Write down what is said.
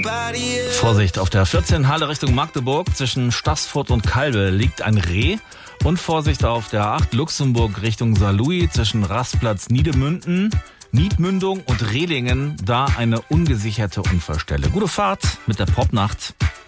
Vorsicht, auf der 14 Halle Richtung Magdeburg zwischen Staßfurt und Calbe liegt ein Reh. Und Vorsicht auf der 8 Luxemburg Richtung Saarlouis zwischen Rastplatz Niedmündung und Rehlingen, da eine ungesicherte Unfallstelle. Gute Fahrt mit der Popnacht.